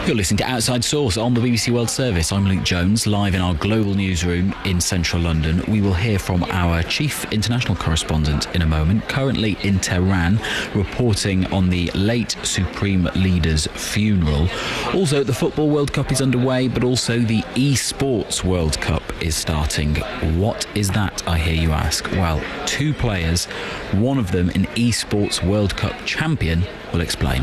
You're listening to Outside Source on the BBC World Service. I'm Luke Jones, live in our global newsroom in central London. We will hear from our chief international correspondent in a moment, currently in Tehran, reporting on the late Supreme Leader's funeral. Also, the Football World Cup is underway, but also the eSports World Cup is starting. What is that, I hear you ask? Well, two players, one of them an eSports World Cup champion, will explain.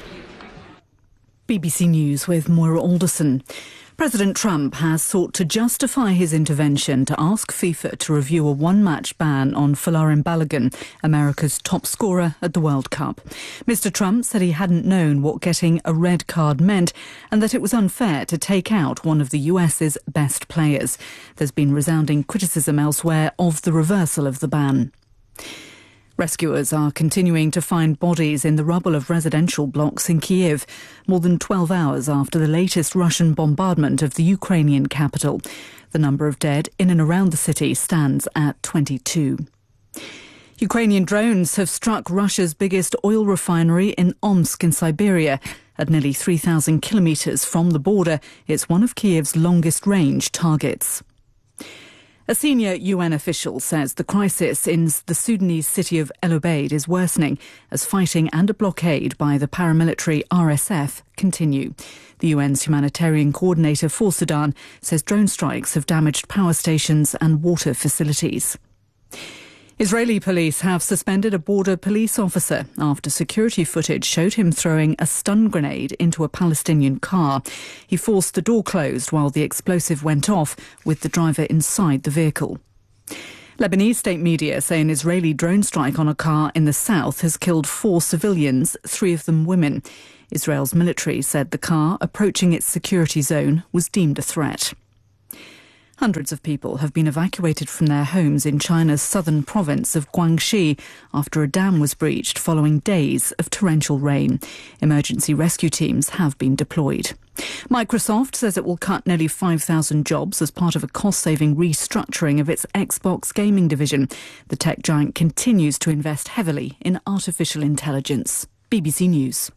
BBC News with Moira Alderson. President Trump has sought to justify his intervention to ask FIFA to review a one-match ban on Folarin Balogun, America's top scorer at the World Cup. Mr. Trump said he hadn't known what getting a red card meant and that it was unfair to take out one of the US's best players. There's been resounding criticism elsewhere of the reversal of the ban. Rescuers are continuing to find bodies in the rubble of residential blocks in Kyiv, more than 12 hours after the latest Russian bombardment of the Ukrainian capital. The number of dead in and around the city stands at 22. Ukrainian drones have struck Russia's biggest oil refinery in Omsk in Siberia. At nearly 3,000 kilometres from the border, it's one of Kyiv's longest-range targets. A senior UN official says the crisis in the Sudanese city of El Obeid is worsening as fighting and a blockade by the paramilitary RSF continue. The UN's humanitarian coordinator for Sudan says drone strikes have damaged power stations and water facilities. Israeli police have suspended a border police officer after security footage showed him throwing a stun grenade into a Palestinian car. He forced the door closed while the explosive went off, with the driver inside the vehicle. Lebanese state media say an Israeli drone strike on a car in the south has killed 4 civilians, 3 of them women. Israel's military said the car approaching its security zone was deemed a threat. Hundreds of people have been evacuated from their homes in China's southern province of Guangxi after a dam was breached following days of torrential rain. Emergency rescue teams have been deployed. Microsoft says it will cut nearly 5,000 jobs as part of a cost-saving restructuring of its Xbox gaming division. The tech giant continues to invest heavily in artificial intelligence. BBC News.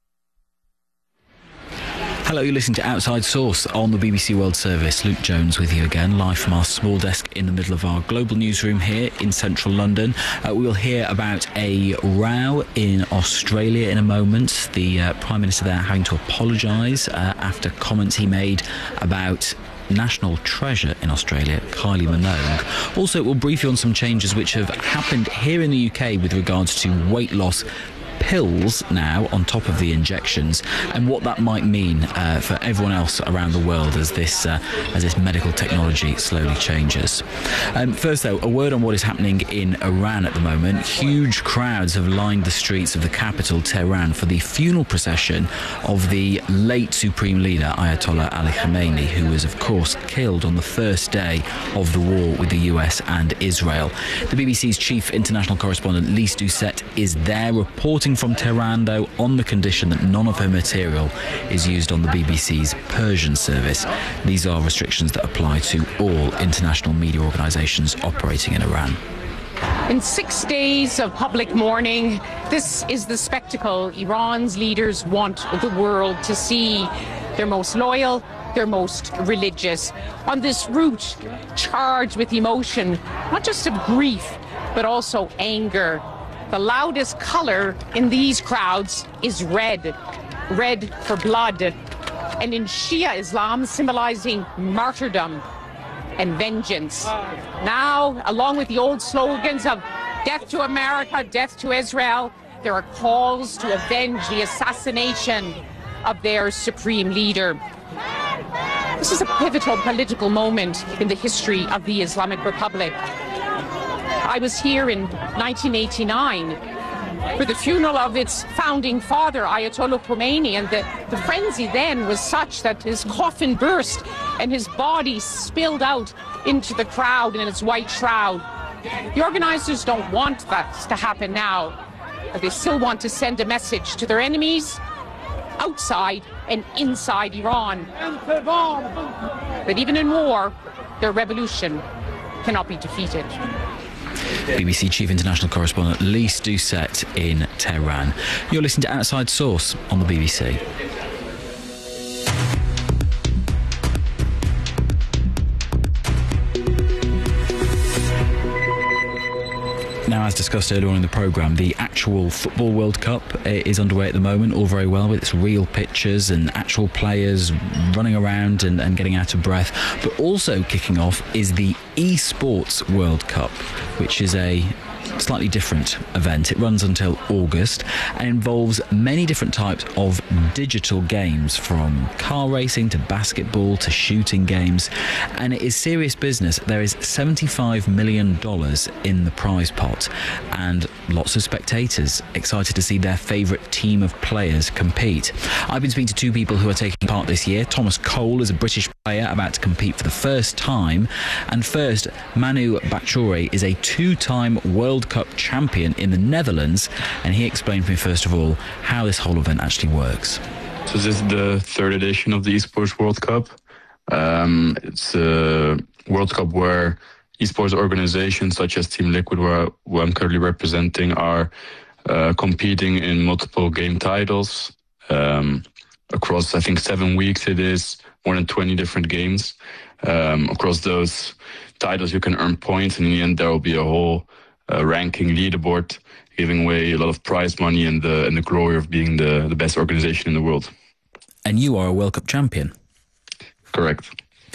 Hello, you're listening to Outside Source on the BBC World Service. Luke Jones with you again, live from our small desk in the middle of our global newsroom here in central London. We'll hear about a row in Australia in a moment. The Prime Minister there having to apologise after comments he made about national treasure in Australia, Kylie Minogue. Also, we'll brief you on some changes which have happened here in the UK with regards to weight loss pills now on top of the injections, and what that might mean for everyone else around the world as this medical technology slowly changes. First though, a word on what is happening in Iran at the moment. Huge crowds have lined the streets of the capital, Tehran, for the funeral procession of the late Supreme Leader Ayatollah Ali Khamenei, who was of course killed on the first day of the war with the US and Israel. The BBC's chief international correspondent Lise Doucet is there reporting from Tehran, though, on the condition that none of her material is used on the BBC's Persian service. These are restrictions that apply to all international media organisations operating in Iran. In 6 days of public mourning, this is the spectacle Iran's leaders want the world to see. Their most loyal, their most religious. On this route charged with emotion, not just of grief, but also anger. The loudest colour in these crowds is red. Red for blood. And in Shia Islam, symbolising martyrdom and vengeance. Now, along with the old slogans of death to America, death to Israel, there are calls to avenge the assassination of their supreme leader. This is a pivotal political moment in the history of the Islamic Republic. I was here in 1989 for the funeral of its founding father, Ayatollah Khomeini, and the frenzy then was such that his coffin burst and his body spilled out into the crowd in its white shroud. The organisers don't want that to happen now. They still want to send a message to their enemies outside and inside Iran. But even in war, their revolution cannot be defeated. BBC Chief International Correspondent Lise Doucet in Tehran. You're listening to Outside Source on the BBC. Now, as discussed earlier on in the programme, the actual Football World Cup is underway at the moment, all very well, with its real pitches and actual players running around and getting out of breath. But also kicking off is the eSports World Cup, which is a slightly different event. It runs until August and involves many different types of digital games, from car racing to basketball to shooting games, and it is serious business. There is $75 million in the prize pot and lots of spectators excited to see their favourite team of players compete. I've been speaking to two people who are taking part this year. Thomas Cole is a British player about to compete for the first time, and first, Manu Bachouri is a two-time World Cup champion in the Netherlands, and he explained to me first of all how this whole event actually works. So this is the third edition of the Esports World Cup. It's a World Cup where esports organizations such as Team Liquid, who I'm currently representing, are competing in multiple game titles across, I think, 7 weeks. It is more than 20 different games. Across those titles, you can earn points, and in the end, there will be a whole ranking leaderboard, giving away a lot of prize money and the glory of being the best organization in the world. And you are a World Cup champion. Correct.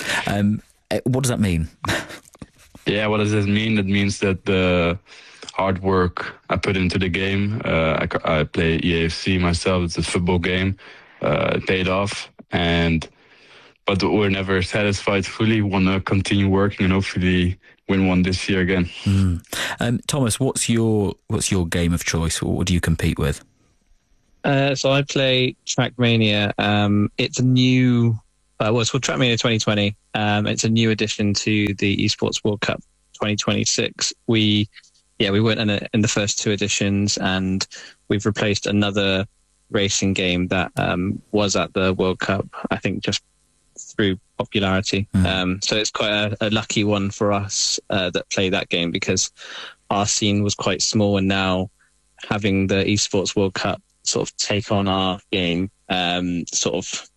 What does that mean? Yeah, what does this mean? That means that the hard work I put into the game, I play EAFC myself, it's a football game, it paid off, but we're never satisfied fully. We want to continue working and hopefully win one this year again. Thomas, what's your game of choice? What do you compete with? So I play Trackmania. It's a new, it's called Trackmania 2020. It's a new addition to the Esports World Cup 2026. We weren't in the first two editions, and we've replaced another racing game that was at the World Cup, I think, just through popularity. So it's quite a lucky one for us that play that game, because our scene was quite small, and now having the Esports World Cup sort of take on our game has sort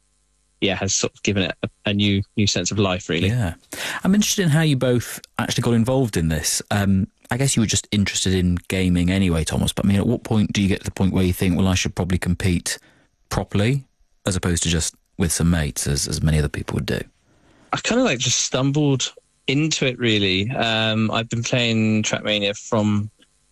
of given it a new sense of life, really. Yeah. I'm interested in how you both actually got involved in this. I guess you were just interested in gaming anyway, Thomas, but I mean, at what point do you get to the point where you think, well, I should probably compete properly as opposed to just with some mates, as many other people would do? I kind of just stumbled into it, really. I've been playing Trackmania from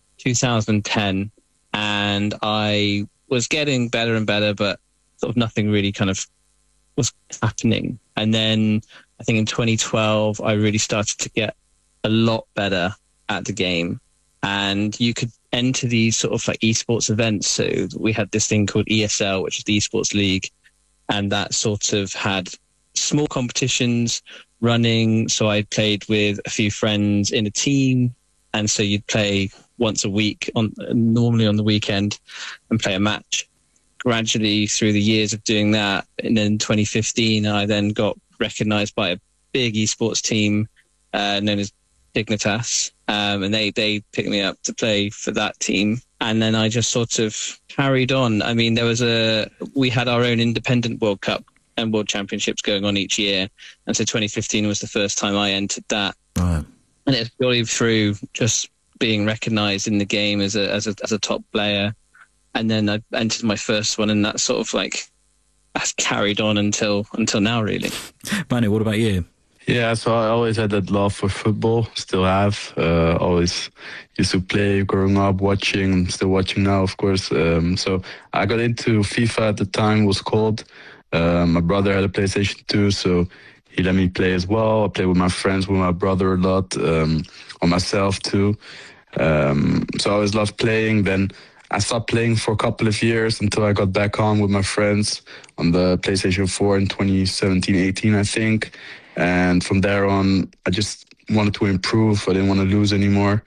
2010, and I was getting better and better, but sort of nothing really kind of was happening. And then I think in 2012, I really started to get a lot better at the game, and you could enter these sort of esports events. So we had this thing called ESL, which is the Esports League, and that sort of had small competitions running. So I played with a few friends in a team, and so you'd play once a week, normally on the weekend, and play a match. Gradually, through the years of doing that, and then in 2015, I then got recognised by a big esports team known as Dignitas, and they picked me up to play for that team. And then I just sort of carried on. I mean, we had our own independent World Cup and World Championships going on each year, and so 2015 was the first time I entered that. Right. And it's purely through just being recognised in the game as a top player. And then I entered my first one, and that sort of has carried on until now, really. Manu, what about you? Yeah, so I always had that love for football, still have. Always used to play growing up, watching. I'm still watching now, of course. So I got into FIFA at the time, it was called. My brother had a PlayStation 2, so he let me play as well. I played with my friends, with my brother a lot, on myself too. So I always loved playing. Then I stopped playing for a couple of years until I got back on with my friends on the PlayStation 4 in 2017-18, I think. And from there on, I just wanted to improve. I didn't want to lose anymore.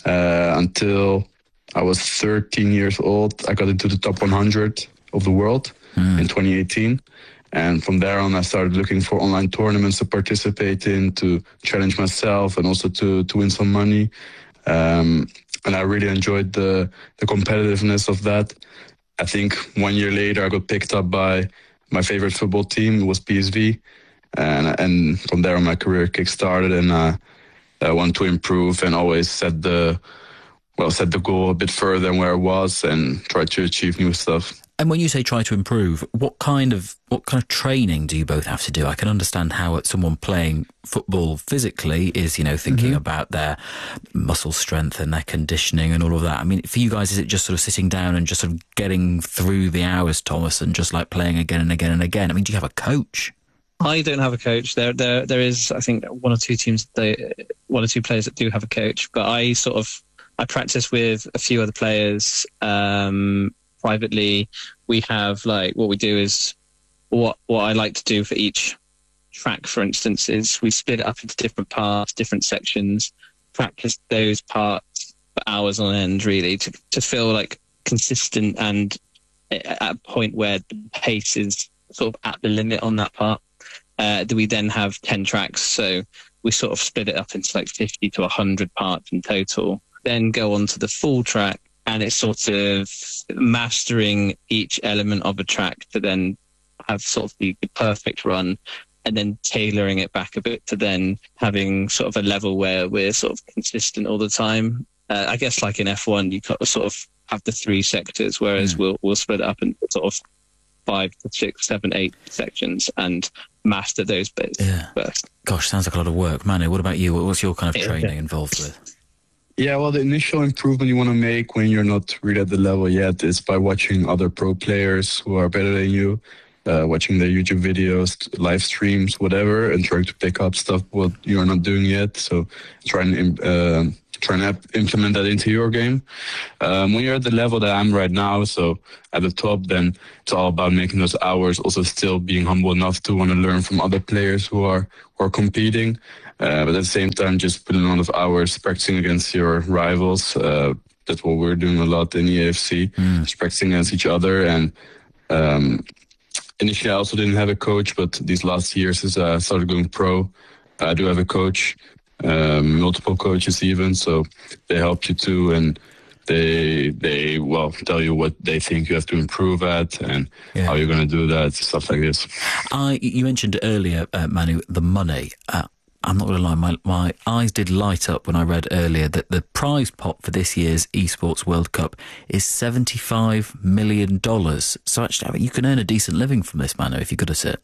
Until I was 13 years old, I got into the top 100 of the world in 2018. And from there on, I started looking for online tournaments to participate in, to challenge myself, and also to win some money. And I really enjoyed the competitiveness of that. I think 1 year later, I got picked up by my favorite football team. It was PSV. And from there on, my career kick-started, and I wanted to improve and always set the set the goal a bit further than where I was and try to achieve new stuff. And when you say try to improve, what kind of training do you both have to do? I can understand how someone playing football physically is, thinking about their muscle strength and their conditioning and all of that. I mean, for you guys, is it just sort of sitting down and just sort of getting through the hours, Thomas, and just like playing again and again and again? I mean, do you have a coach? I don't have a coach. There is, I think, one or two players that do have a coach, but I practice with a few other players privately. We have what we do is what I like to do for each track, for instance, is we split it up into different parts, different sections, practice those parts for hours on end, really, to feel like consistent and at a point where the pace is sort of at the limit on that part. We then have 10 tracks, so we sort of split it up into like 50 to 100 parts in total, then go on to the full track. And it's sort of mastering each element of a track to then have sort of the perfect run, and then tailoring it back a bit to then having sort of a level where we're sort of consistent all the time. I guess like in F1, you sort of have the 3 sectors, whereas we'll split it up into sort of 5 to 6, 7, 8 sections and master those bits first. Gosh, sounds like a lot of work. Manu, what about you? What's your kind of training involved with? Yeah, well, the initial improvement you want to make when you're not really at the level yet is by watching other pro players who are better than you, watching their YouTube videos, live streams, whatever, and trying to pick up stuff what you're not doing yet. So try and implement that into your game. When you're at the level that I'm right now, so at the top, then it's all about making those hours, also still being humble enough to want to learn from other players who are competing. But at the same time, just putting a lot of hours practicing against your rivals. That's what we're doing a lot in EAFC, just practicing against each other. And initially, I also didn't have a coach, but these last years, as I started going pro, I do have a coach, multiple coaches even. So they help you too, and they tell you what they think you have to improve at and how you're going to do that, stuff like this. You mentioned earlier, Manu, the money. I'm not going to lie, my eyes did light up when I read earlier that the prize pot for this year's Esports World Cup is $75 million. So actually, you can earn a decent living from this, Manu, if you're good at it.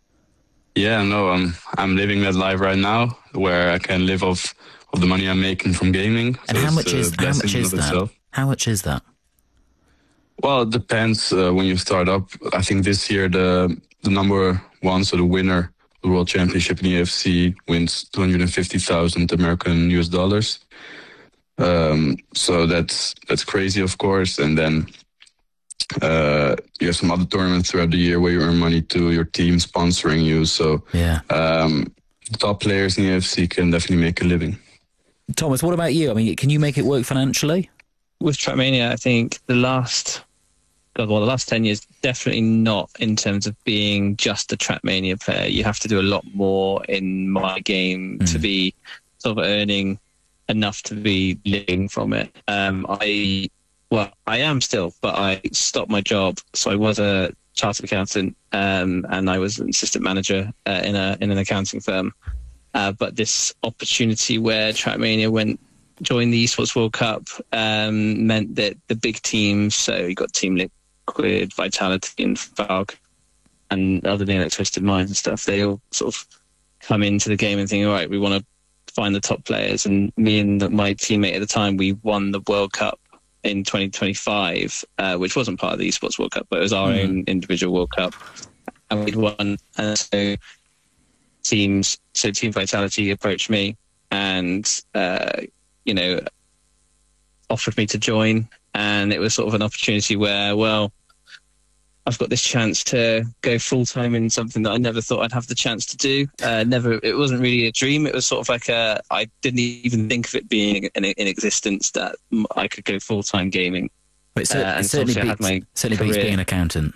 Yeah, no, I'm living that life right now, where I can live off of the money I'm making from gaming. And so how much is that? Itself. How much is that? Well, it depends when you start up. I think this year the number one, so the winner, the World Championship in EFC, wins $250,000 American US dollars. So that's crazy, of course. And then you have some other tournaments throughout the year where you earn money too, your team sponsoring you. So top players in EFC can definitely make a living. Thomas, what about you? I mean, can you make it work financially? With Trackmania, I think the last 10 years, definitely not in terms of being just a Trackmania player. You have to do a lot more in my game to be sort of earning enough to be living from it. I am still, but I stopped my job. So I was a chartered accountant and I was an assistant manager in an accounting firm. But this opportunity where Trackmania joined the Esports World Cup meant that the big teams, so you got Team Liquid, Vitality and Valk and other like Twisted Minds and stuff, they all sort of come into the game and think, all right, we want to find the top players. And me and my teammate at the time, we won the World Cup in 2025, which wasn't part of the Esports World Cup, but it was our own individual World Cup. And we'd won. And so Team Vitality approached me and, offered me to join. And it was sort of an opportunity where, well, I've got this chance to go full-time in something that I never thought I'd have the chance to do. It wasn't really a dream. It was sort of like I didn't even think of it being in existence that I could go full-time gaming. But it certainly beats being an accountant.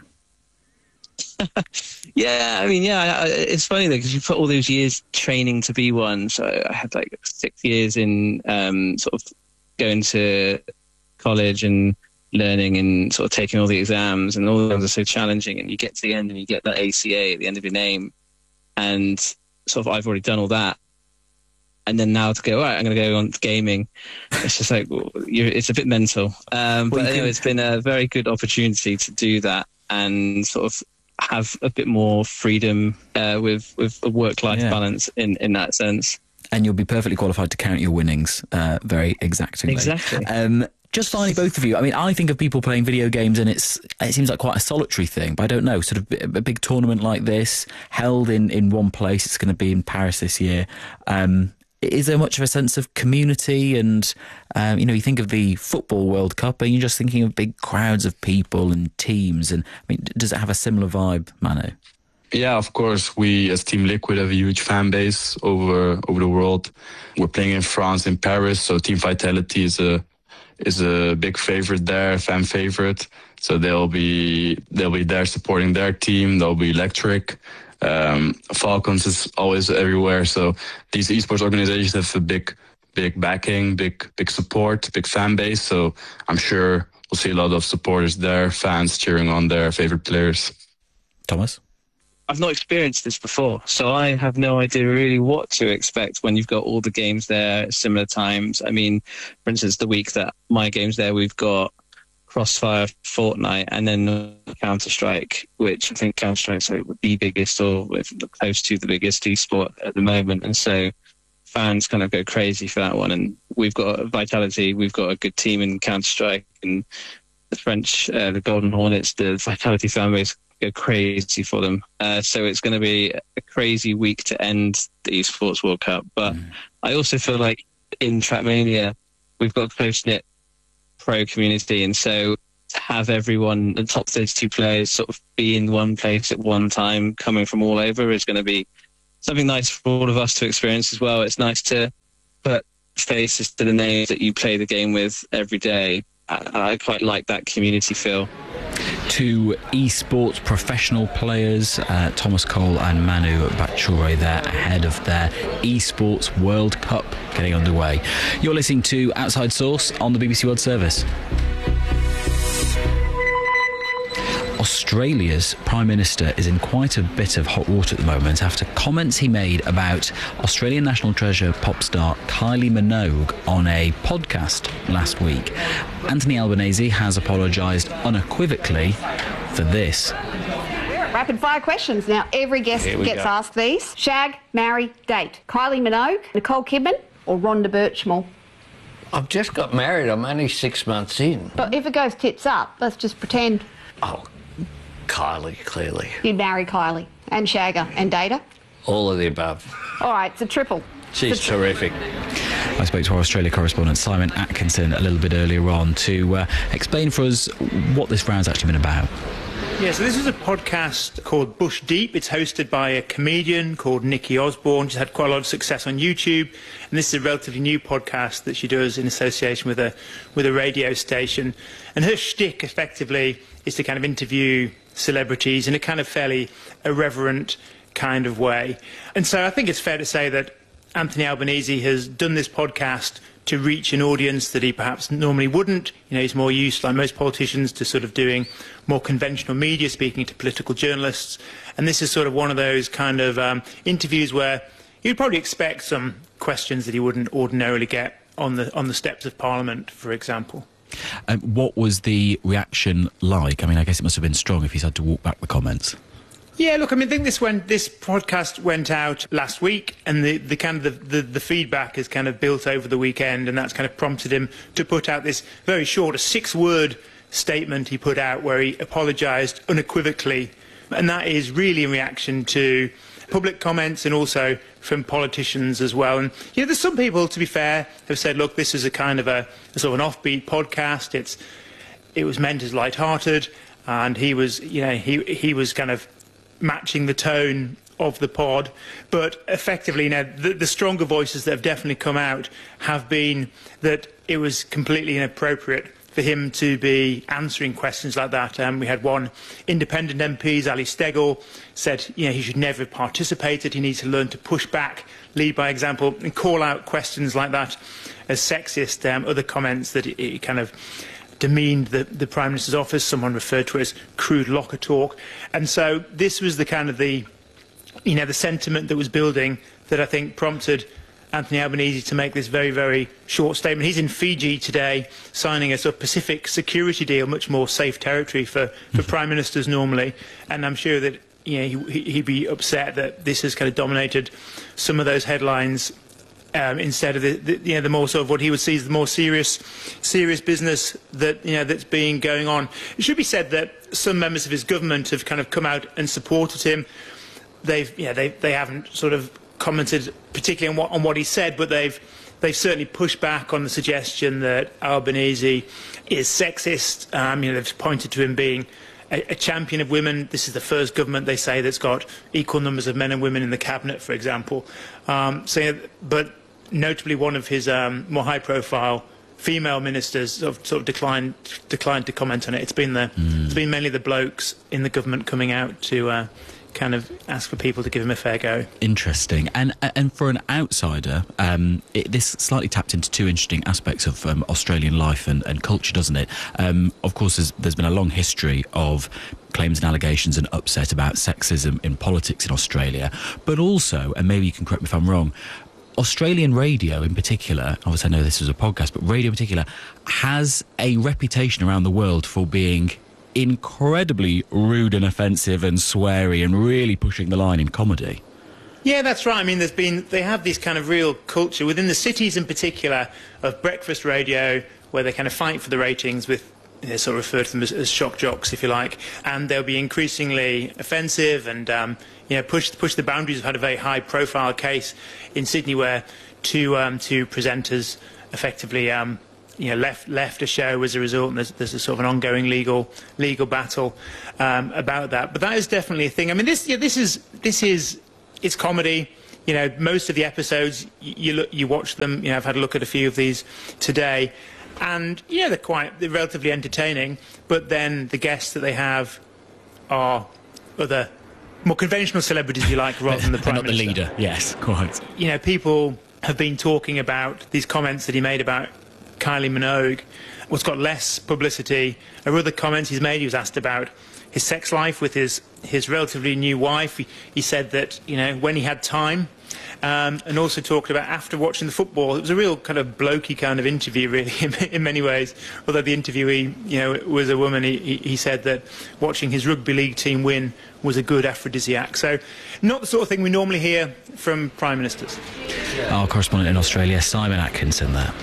It's funny though, because you put all those years training to be one. So I had like 6 years in sort of going to college and learning and sort of taking all the exams, and all of them are so challenging, and you get to the end and you get that ACA at the end of your name, and sort of I've already done all that, and then now to go, all right, I'm going to go on to gaming. It's just like, it's a bit mental. But anyway, it's been a very good opportunity to do that and sort of have a bit more freedom with a work-life balance in that sense. And you'll be perfectly qualified to count your winnings very exactingly. Exactly. Just finally, both of you, I mean, I think of people playing video games and it seems like quite a solitary thing, but I don't know, sort of a big tournament like this, held in one place, it's going to be in Paris this year. Is there much of a sense of community? And, you think of the Football World Cup and you're just thinking of big crowds of people and teams. And, I mean, does it have a similar vibe, Manu? Yeah, of course. We, as Team Liquid, have a huge fan base over the world. We're playing in France, in Paris, so Team Vitality is a big favorite there, fan favorite. So they'll be there supporting their team. They'll be electric. Falcons is always everywhere. So these esports organizations have a big backing, big support, big fan base. So I'm sure we'll see a lot of supporters there, fans cheering on their favorite players. Thomas? I've not experienced this before, so I have no idea really what to expect when you've got all the games there at similar times. I mean, for instance, the week that my game's there, we've got Crossfire, Fortnite, and then Counter-Strike, which I think Counter-Strike's the biggest or close to the biggest esport at the moment. And so fans kind of go crazy for that one. And we've got Vitality, we've got a good team in Counter-Strike, and the French, the Golden Hornets, the Vitality fan base go crazy for them. So it's going to be a crazy week to end the Esports World Cup. But I also feel like in Trackmania, we've got a close-knit pro community. And so to have everyone, the top 32 players, sort of be in one place at one time, coming from all over, is going to be something nice for all of us to experience as well. It's nice to put faces to the names that you play the game with every day. I quite like that community feel. Two esports professional players, Thomas Cole and Manu Bachouri, there ahead of their esports World Cup getting underway. You're listening to Outside Source on the BBC World Service. Australia's Prime Minister is in quite a bit of hot water at the moment after comments he made about Australian National Treasure pop star Kylie Minogue on a podcast last week. Anthony Albanese has apologised unequivocally for this. Rapid fire questions. Now, every guest gets asked these. Shag, marry, date. Kylie Minogue, Nicole Kidman or Rhonda Birchmore? I've just got married. I'm only 6 months in. But if it goes tits up, let's just pretend. Oh, Kylie, clearly. You'd marry Kylie and shag her and date her? All of the above. All right, it's a triple. She's terrific. I spoke to our Australia correspondent Simon Atkinson a little bit earlier on to explain for us what this round's actually been about. Yeah, so this is a podcast called Bush Deep. It's hosted by a comedian called Nikki Osborne. She's had quite a lot of success on YouTube, and this is a relatively new podcast that she does in association with a radio station. And her shtick, effectively, is to kind of interview celebrities in a kind of fairly irreverent kind of way. And so I think it's fair to say that Anthony Albanese has done this podcast to reach an audience that he perhaps normally wouldn't. You know, he's more used, like most politicians, to sort of doing more conventional media, speaking to political journalists. And this is sort of one of those kind of interviews where you'd probably expect some questions that he wouldn't ordinarily get on the steps of Parliament, for example. What was the reaction like? I mean, I guess it must have been strong if he's had to walk back the comments. Yeah, look, I mean, I think this podcast went out last week, and the kind of the feedback has kind of built over the weekend, and that's kind of prompted him to put out this very short, a 6-word statement he put out where he apologised unequivocally, and that is really in reaction to public comments and also from politicians as well. And you know, there's some people, to be fair, have said, look, this is a kind of a sort of an offbeat podcast. It was meant as light-hearted, and he was kind of matching the tone of the pod, but effectively, you know, the stronger voices that have definitely come out have been that it was completely inappropriate for him to be answering questions like that. We had one independent MP, Ali Steggall, said, you know, he should never have participated. He needs to learn to push back, lead by example, and call out questions like that as sexist. Other comments that it kind of demeaned the Prime Minister's office. Someone referred to it as crude locker talk. And so this was the kind of the sentiment that was building that I think prompted Anthony Albanese to make this very, very short statement. He's in Fiji today, signing a sort of Pacific security deal, much more safe territory for prime ministers normally. And I'm sure that he'd be upset that this has kind of dominated some of those headlines instead of the more sort of what he would see as the more serious business that that's being going on. It should be said that some members of his government have kind of come out and supported him. They haven't sort of commented particularly on what he said, but they've certainly pushed back on the suggestion that Albanese is sexist. They've pointed to him being a champion of women. This is the first government, they say, that's got equal numbers of men and women in the cabinet, for example. But notably, one of his more high-profile female ministers sort of declined to comment on it. It's been mainly the blokes in the government coming out to kind of ask for people to give him a fair go. Interesting. And for an outsider, this slightly tapped into two interesting aspects of Australian life and culture, doesn't it? Of course, there's been a long history of claims and allegations and upset about sexism in politics in Australia, but also, and maybe you can correct me if I'm wrong, Australian radio in particular, obviously I know this was a podcast, but radio in particular has a reputation around the world for being incredibly rude and offensive and sweary and really pushing the line in comedy. Yeah, that's right. I mean, they have this kind of real culture within the cities in particular of breakfast radio where they kind of fight for the ratings with, sort of refer to them as shock jocks, if you like, and they'll be increasingly offensive and push the boundaries. We've had a very high-profile case in Sydney where two presenters effectively left a show as a result, and there's a sort of an ongoing legal battle about that. But that is definitely a thing. I mean, this is it's comedy. Most of the episodes you watch them. I've had a look at a few of these today. And they're relatively entertaining, but then the guests that they have are other more conventional celebrities, if you like, rather than the Prime Minister. Not the leader, yes, quite. People have been talking about these comments that he made about Kylie Minogue. What's got less publicity are other comments he's made. He was asked about his sex life with his relatively new wife. He said that, when he had time, and also talked about after watching the football. It was a real kind of blokey kind of interview, really, in many ways. Although the interviewee, was a woman, he said that watching his rugby league team win was a good aphrodisiac. So not the sort of thing we normally hear from Prime Ministers. Our correspondent in Australia, Simon Atkinson, there.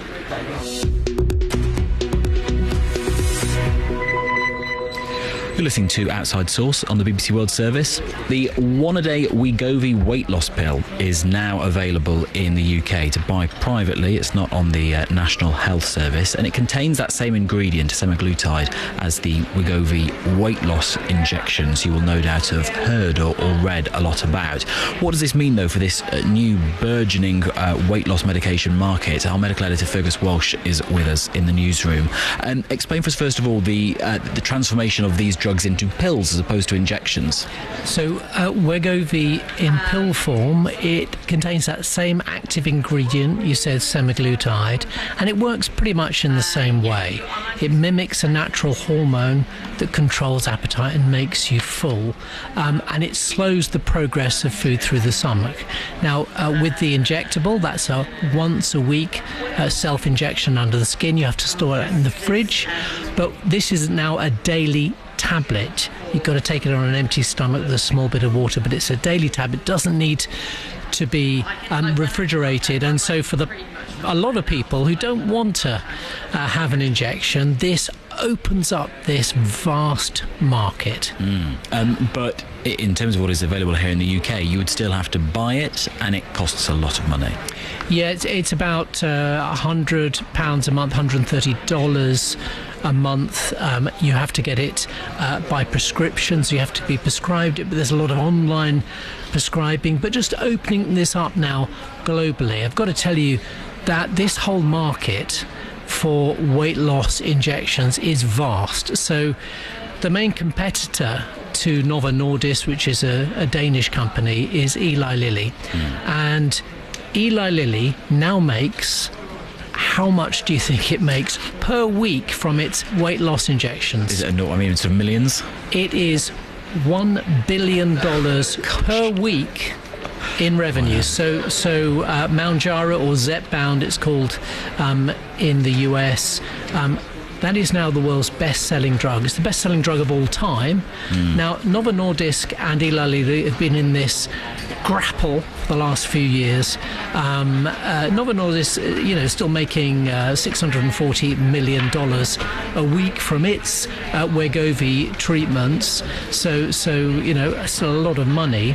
You're listening to Outside Source on the BBC World Service. The one-a-day Wegovy weight loss pill is now available in the UK to buy privately. It's not on the National Health Service, and it contains that same ingredient, semaglutide, as the Wegovy weight loss injections you will no doubt have heard or read a lot about. What does this mean, though, for this new burgeoning weight loss medication market? Our medical editor, Fergus Walsh, is with us in the newsroom. Explain for us, first of all, the transformation of these drugs into pills as opposed to injections. So Wegovy in pill form, it contains that same active ingredient, you said semaglutide, and it works pretty much in the same way. It mimics a natural hormone that controls appetite and makes you full, and it slows the progress of food through the stomach. Now, with the injectable, that's a once a week self-injection under the skin. You have to store it in the fridge, but this is now a daily tablet. You've got to take it on an empty stomach with a small bit of water, but it's a daily tablet. It doesn't need to be refrigerated, and so for a lot of people who don't want to have an injection, this opens up this vast market. But in terms of what is available here in the UK, you would still have to buy it, and it costs a lot of money. Yeah, it's about £100 a month, $130 a month. You have to get it by prescription, so you have to be prescribed it, but there's a lot of online prescribing. But just opening this up now globally, I've got to tell you that this whole market for weight loss injections is vast. So the main competitor to Novo Nordisk, which is a Danish company, is Eli Lilly. And Eli Lilly now makes, how much do you think it makes per week from its weight loss injections? Is it sort of millions? It is $1 billion per week in revenue. So Mounjaro, or Zepbound it's called in the US, that is now the world's best-selling drug. It's the best-selling drug of all time. Now, Novo Nordisk and Eli Lilly have been in this grapple for the last few years. Novo Nordisk, still making $640 million a week from its Wegovy treatments. So still a lot of money.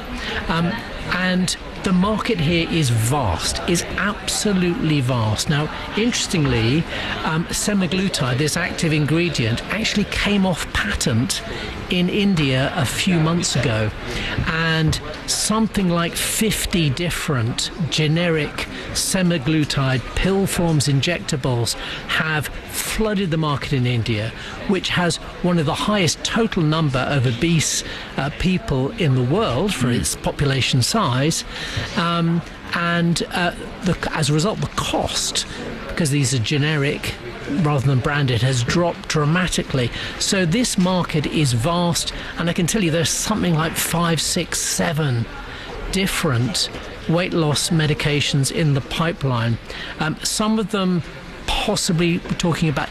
And the market here is vast, is absolutely vast. Now, interestingly, semaglutide, this active ingredient, actually came off patent in India a few months ago, and something like 50 different generic semaglutide pill forms, injectables, have flooded the market in India, which has one of the highest total number of obese people in the world for its population size, as a result, the cost, because these are generic rather than branded, has dropped dramatically. So this market is vast, and I can tell you there's something like 5, 6, 7 different weight loss medications in the pipeline. Some of them possibly talking about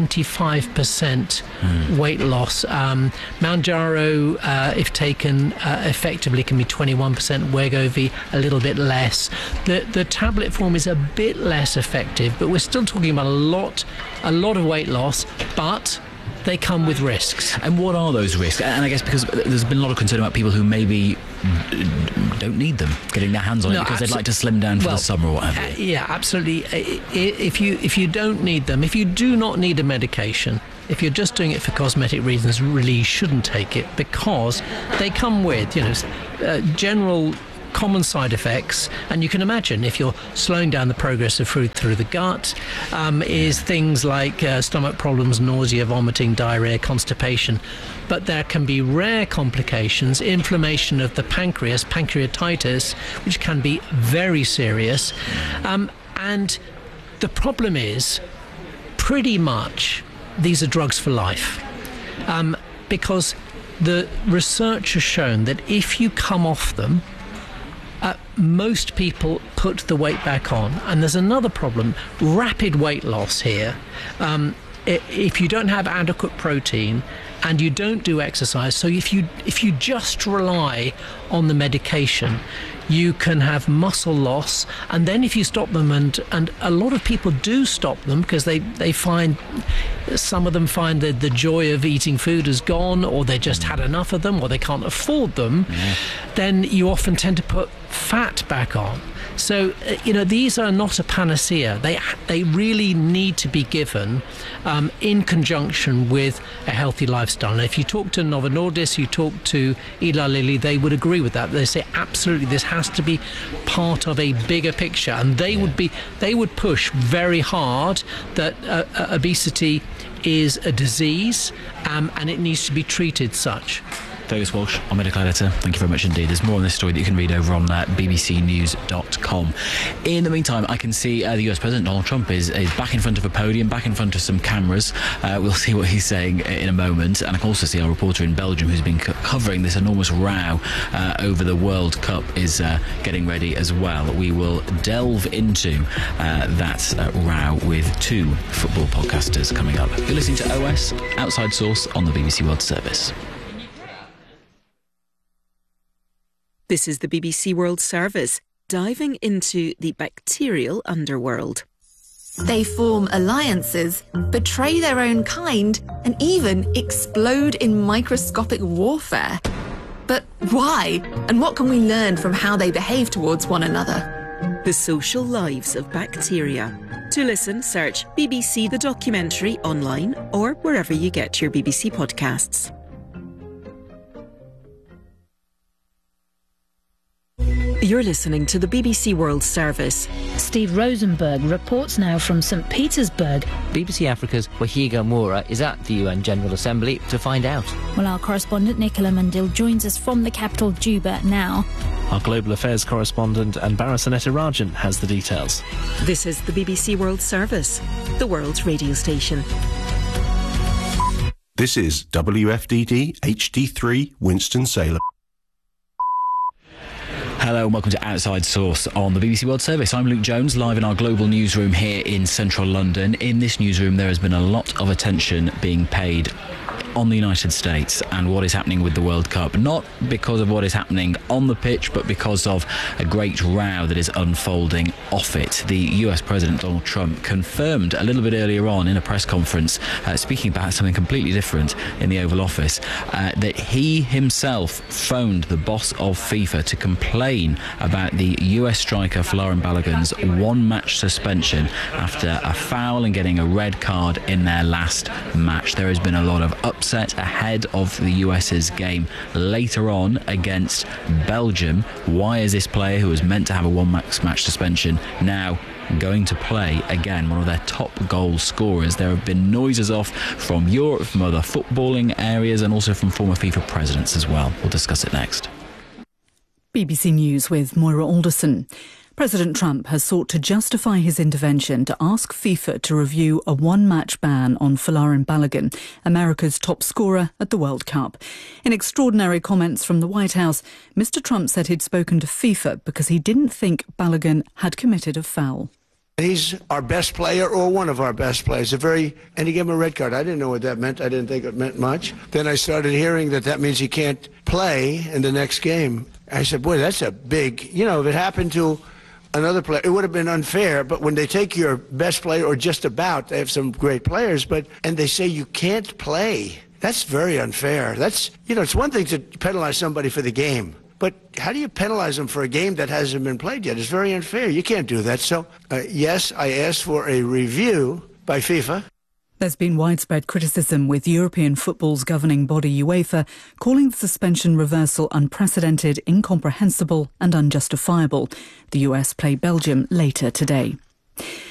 25% weight loss. Mounjaro, if taken effectively, can be 21%. Wegovy, a little bit less. The tablet form is a bit less effective, but we're still talking about a lot of weight loss, but they come with risks. And what are those risks? And I guess because there's been a lot of concern about people who maybe don't need them getting their hands on it because they'd like to slim down for the summer or whatever. Yeah, absolutely. If you don't need them, if you do not need a medication, if you're just doing it for cosmetic reasons, really you shouldn't take it, because they come with general common side effects, and you can imagine if you're slowing down the progress of food through the gut, is things like stomach problems, nausea, vomiting, diarrhea, constipation. But there can be rare complications, inflammation of the pancreas, pancreatitis, which can be very serious. And the problem is, pretty much, these are drugs for life. Because the research has shown that if you come off them, most people put the weight back on. And there's another problem, rapid weight loss here. If you don't have adequate protein and you don't do exercise, so if you just rely on the medication, you can have muscle loss. And then if you stop them, and a lot of people do stop them because they find, some of them find that the joy of eating food is gone, or they just had enough of them, or they can't afford them, then you often tend to put fat back on. So, these are not a panacea. They really need to be given in conjunction with a healthy lifestyle. And if you talk to Novo Nordisk, you talk to Eli Lilly, they would agree with that. They say, absolutely, this has to be part of a bigger picture. And they would push very hard that obesity is a disease, and it needs to be treated such. Fergus Walsh, our medical editor, thank you very much indeed. There's more on this story that you can read over on bbcnews.com. In the meantime, I can see the US President Donald Trump is back in front of a podium, back in front of some cameras. We'll see what he's saying in a moment. And I can also see our reporter in Belgium, who's been covering this enormous row over the World Cup, is getting ready as well. We will delve into that row with 2 football podcasters coming up. You're listening to OS, Outside Source, on the BBC World Service. This is the BBC World Service, diving into the bacterial underworld. They form alliances, betray their own kind, and even explode in microscopic warfare. But why? And what can we learn from how they behave towards one another? The social lives of bacteria. To listen, search BBC The Documentary online or wherever you get your BBC podcasts. You're listening to the BBC World Service. Steve Rosenberg reports now from St. Petersburg. BBC Africa's Wahiga Moura is at the UN General Assembly to find out. Well, our correspondent Nicola Mundil joins us from the capital, Juba, now. Our global affairs correspondent Anbara Sanetarajan has the details. This is the BBC World Service, the world's radio station. This is WFDD HD3 Winston-Salem. Hello and welcome to Outside Source on the BBC World Service. I'm Luke Jones, live in our global newsroom here in central London. In this newsroom there has been a lot of attention being paid on the United States and what is happening with the World Cup, not because of what is happening on the pitch, but because of a great row that is unfolding off it. The US President Donald Trump confirmed a little bit earlier on in a press conference, speaking about something completely different in the Oval Office, that he himself phoned the boss of FIFA to complain about the US striker Folarin Balogun's one-match suspension after a foul and getting a red card in their last match. There has been a lot of upset ahead of the US's game later on against Belgium. Why is this player who was meant to have a one-match suspension now going to play again, one of their top goal scorers? There have been noises off from Europe, from other footballing areas, and also from former FIFA presidents as well. We'll discuss it next. BBC News with Moira Alderson. President Trump has sought to justify his intervention to ask FIFA to review a one-match ban on Folarin Balogun, America's top scorer at the World Cup. In extraordinary comments from the White House, Mr. Trump said he'd spoken to FIFA because he didn't think Balogun had committed a foul. He's our best player or one of our best players. And he gave him a red card. I didn't know what that meant. I didn't think it meant much. Then I started hearing that means he can't play in the next game. I said, boy, that's a big, if it happened to another player, it would have been unfair. But when they take your best player, or just about, they have some great players, and they say you can't play, that's very unfair. That's, it's one thing to penalize somebody for the game, but how do you penalize them for a game that hasn't been played yet? It's very unfair. You can't do that. So, yes, I asked for a review by FIFA. There's been widespread criticism, with European football's governing body UEFA calling the suspension reversal unprecedented, incomprehensible and unjustifiable. The US play Belgium later today.